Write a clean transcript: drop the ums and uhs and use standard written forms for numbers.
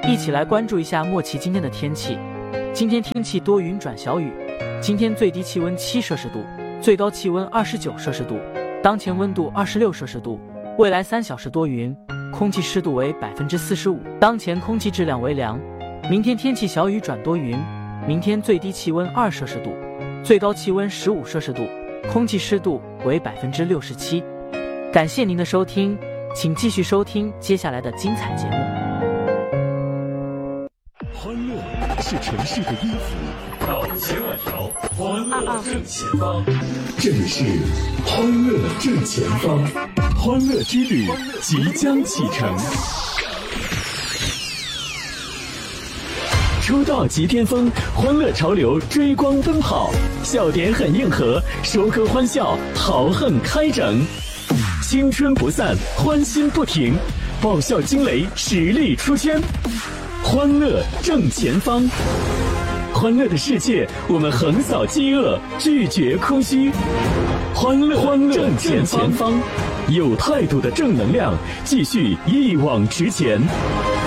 一起来关注一下莫奇今天的天气。今天天气多云转小雨，今天最低气温7摄氏度，最高气温29摄氏度，当前温度26摄氏度。未来3小时多云，空气湿度为45%，当前空气质量为良。明天天气小雨转多云，明天最低气温2摄氏度，最高气温15摄氏度，空气湿度为67%。感谢您的收听，请继续收听接下来的精彩节目。 欢乐是城市的音符，到千万条，欢乐正前方。这里是欢乐正前方，欢乐之旅即将启程。出道即巅峰，欢乐潮流追光奔跑，笑点很硬核，收割欢笑，豪横开整。青春不散，欢欣不停，爆笑惊雷，实力出圈。欢乐正前方，欢乐的世界，我们横扫饥饿，拒绝空虚。欢乐正前方，有态度的正能量，继续一往直前。